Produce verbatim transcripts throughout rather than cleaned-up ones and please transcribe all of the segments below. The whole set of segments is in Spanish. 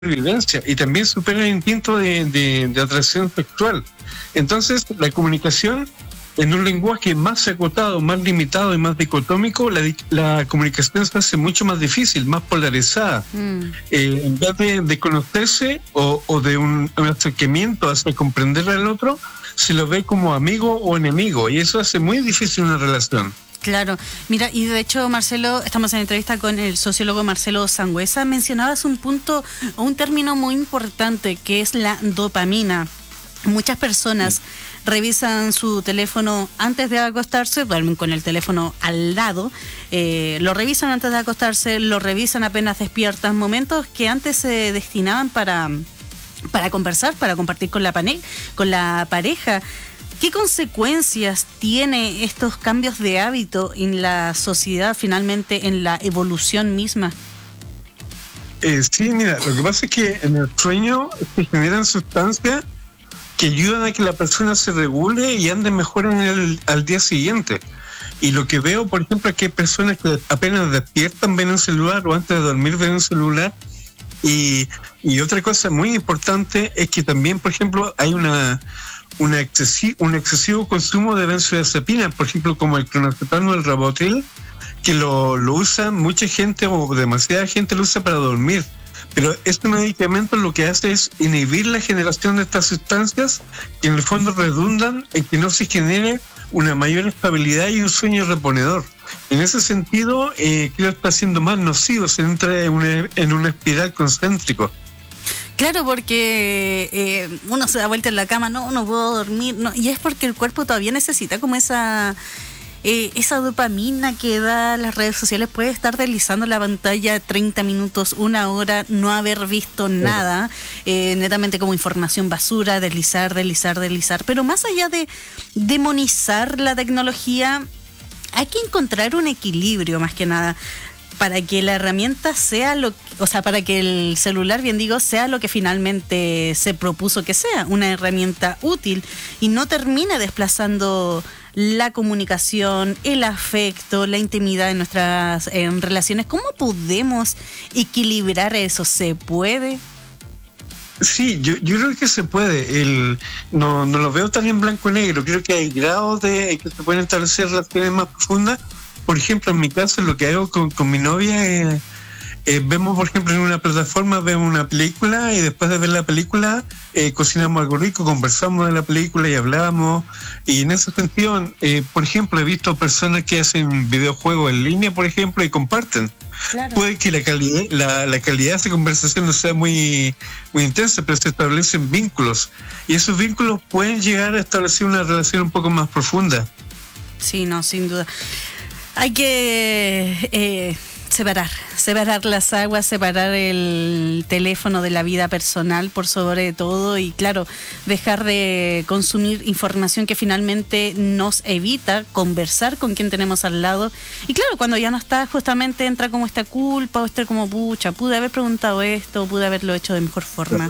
supervivencia y también supera el instinto de, de, de atracción sexual. Entonces, la comunicación en un lenguaje más acotado, más limitado y más dicotómico, la, la comunicación se hace mucho más difícil, más polarizada. Mm. Eh, en vez de, de conocerse o, o de un, un acercamiento hacia comprender al otro, se lo ve como amigo o enemigo, y eso hace muy difícil una relación. Claro, mira, y de hecho, Marcelo, estamos en entrevista con el sociólogo Marcelo Sangüesa. Mencionabas un punto, un término muy importante, que es la dopamina. Muchas personas sí. revisan su teléfono antes de acostarse, duermen con el teléfono al lado, eh, lo revisan antes de acostarse, lo revisan apenas despiertan, momentos que antes se destinaban para, para conversar, para compartir con la, pane- con la pareja. ¿Qué consecuencias tiene estos cambios de hábito en la sociedad, finalmente en la evolución misma? Eh, sí, mira, lo que pasa es que en el sueño se generan sustancias que ayudan a que la persona se regule y ande mejor en el, al día siguiente. Y lo que veo, por ejemplo, es que hay personas que apenas despiertan ven un celular o antes de dormir ven un celular. Y, y otra cosa muy importante es que también, por ejemplo, hay una... Una excesi- un excesivo consumo de benzodiazepinas, por ejemplo, como el clonazepam o el Rabotil, que lo, lo usa mucha gente o demasiada gente lo usa para dormir. Pero este medicamento lo que hace es inhibir la generación de estas sustancias que en el fondo redundan en que no se genere una mayor estabilidad y un sueño reponedor. En ese sentido, eh, creo que está siendo más nocivo, se entra en una, en una espiral concéntrico. Claro, porque eh, uno se da vuelta en la cama, no, no puedo dormir, no, y es porque el cuerpo todavía necesita como esa eh, esa dopamina que da las redes sociales. Puede estar deslizando la pantalla treinta minutos, una hora, no haber visto nada, eh, netamente como información basura, deslizar, deslizar, deslizar. Pero más allá de demonizar la tecnología, hay que encontrar un equilibrio más que nada, para que la herramienta sea lo, o sea, para que el celular, bien digo, sea lo que finalmente se propuso que sea, una herramienta útil y no termine desplazando la comunicación, el afecto, la intimidad en nuestras en relaciones. ¿Cómo podemos equilibrar eso? ¿Se puede? Sí, yo, yo creo que se puede. El, no, no lo veo tan en blanco y negro. Creo que hay grados de que se pueden establecer relaciones más profundas. Por ejemplo, en mi caso, lo que hago con, con mi novia es, eh, vemos, por ejemplo, en una plataforma, vemos una película y después de ver la película, eh, cocinamos algo rico, conversamos de la película y hablamos. Y en ese sentido, eh, por ejemplo, he visto personas que hacen videojuegos en línea, por ejemplo, y comparten. Claro. Puede que la calidad, la, la calidad de esa conversación no sea muy, muy intensa, pero se establecen vínculos. Y esos vínculos pueden llegar a establecer una relación un poco más profunda. Sí, no, sin duda. Hay que eh, separar, separar las aguas, separar el teléfono de la vida personal por sobre todo y claro, dejar de consumir información que finalmente nos evita conversar con quien tenemos al lado. Y claro, cuando ya no está, justamente entra como esta culpa o estar como pucha, pude haber preguntado esto, pude haberlo hecho de mejor forma.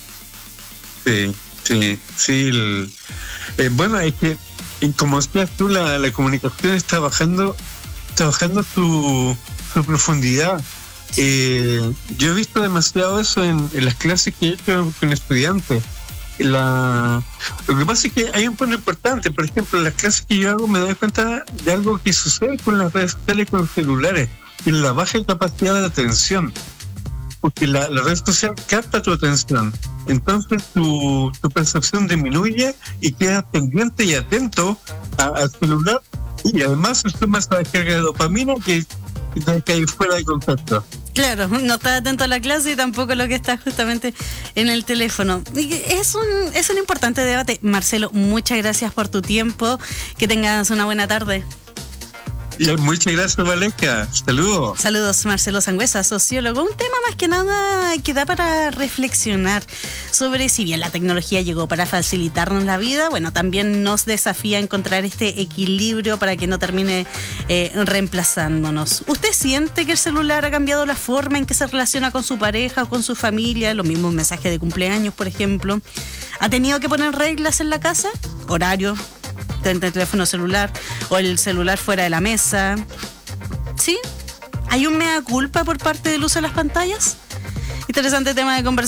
Sí, sí, sí. El, eh, bueno, es que y como decías tú, la, la comunicación está bajando, está bajando su, su profundidad. Eh, yo he visto demasiado eso en, en las clases que he hecho con estudiantes. La, lo que pasa es que hay un punto importante. Por ejemplo, en las clases que yo hago me doy cuenta de algo que sucede con las redes sociales y con los celulares, y la baja capacidad de atención. Porque la, la red social capta tu atención. Entonces tu, tu percepción disminuye y quedas pendiente y atento a, al celular, y además sumas la descarga de dopamina que, que te cae fuera de contacto. Claro, no estás atento a la clase y tampoco lo que está justamente en el teléfono. Es un, es un importante debate. Marcelo, muchas gracias por tu tiempo. Que tengas una buena tarde. Muchas gracias, Valeska. Saludos. Saludos, Marcelo Sangüesa, sociólogo. Un tema más que nada que da para reflexionar sobre si bien la tecnología llegó para facilitarnos la vida, bueno, también nos desafía a encontrar este equilibrio para que no termine eh, reemplazándonos. ¿Usted siente que el celular ha cambiado la forma en que se relaciona con su pareja o con su familia? Los mismos mensajes de cumpleaños, por ejemplo. ¿Ha tenido que poner reglas en la casa? Horario, el teléfono celular o el celular fuera de la mesa. ¿Sí? ¿Hay un mea culpa por parte del uso de las pantallas? Interesante tema de conversación.